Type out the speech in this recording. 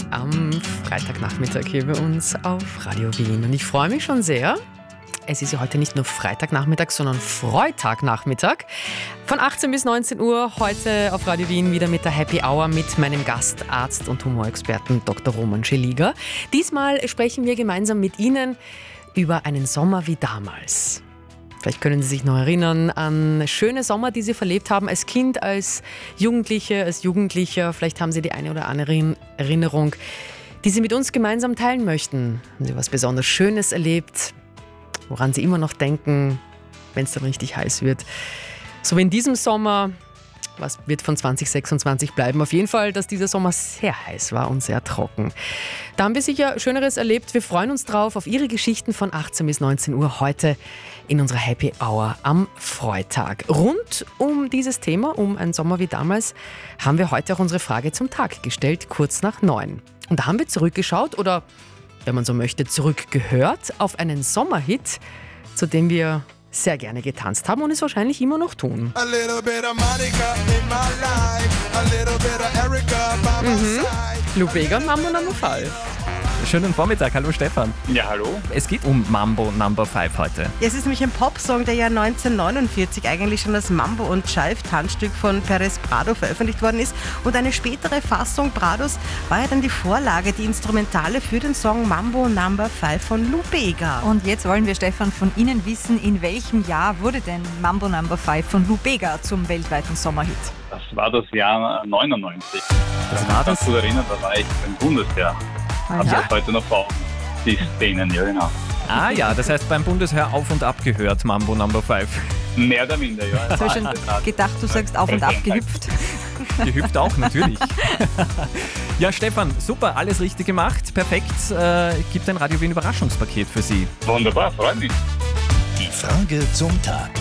am Freitagnachmittag hier bei uns auf Radio Wien. Und ich freue mich schon sehr. Es ist ja heute nicht nur Freitagnachmittag, sondern Freitagnachmittag. Von 18 bis 19 Uhr heute auf Radio Wien wieder mit der Happy Hour mit meinem Gast, Arzt und Humorexperten Dr. Roman Scheliger. Diesmal sprechen wir gemeinsam mit Ihnen über einen Sommer wie damals. Vielleicht können Sie sich noch erinnern an schöne Sommer, die Sie verlebt haben als Kind, als Jugendliche, als Jugendlicher. Vielleicht haben Sie die eine oder andere Erinnerung, die Sie mit uns gemeinsam teilen möchten. Haben Sie was besonders Schönes erlebt, woran Sie immer noch denken, wenn es dann richtig heiß wird? So wie in diesem Sommer. Was wird von 2026 bleiben? Auf jeden Fall, dass dieser Sommer sehr heiß war und sehr trocken. Da haben wir sicher Schöneres erlebt. Wir freuen uns drauf auf Ihre Geschichten von 18 bis 19 Uhr heute in unserer Happy Hour am Freitag. Rund um dieses Thema, um einen Sommer wie damals, haben wir heute auch unsere Frage zum Tag gestellt, kurz nach 9. Und da haben wir zurückgeschaut oder, wenn man so möchte, zurückgehört auf einen Sommerhit, zu dem wir sehr gerne getanzt haben und es wahrscheinlich immer noch tun. Lou Bega, Mambo Number 5. Schönen Vormittag, hallo Stefan. Ja, hallo. Es geht um Mambo Number 5 heute. Ja, es ist nämlich ein Popsong, der ja 1949 eigentlich schon als Mambo- und Jive-Tanzstück von Perez Prado veröffentlicht worden ist. Und eine spätere Fassung Prados war ja dann die Vorlage, die Instrumentale für den Song Mambo Number 5 von Lou Bega. Und jetzt wollen wir, Stefan, von Ihnen wissen, in welchem Jahr wurde denn Mambo Number 5 von Lou Bega zum weltweiten Sommerhit? Das war das Jahr 99. Das war das? Kannst du erinnern, da war ich beim Bundesheer. Hab ich das heute noch vor Augen. Die Szenen, ja genau. Ah ja, das heißt beim Bundesheer auf und ab gehört, Mambo Number 5. Mehr oder minder, ja. Ich habe schon gedacht, du sagst auf und ab gehüpft. Gehüpft auch, natürlich. Ja, Stefan, super, alles richtig gemacht, perfekt. Gibt ein Radio Wien Überraschungspaket für Sie. Wunderbar, freut mich. Die Frage zum Tag.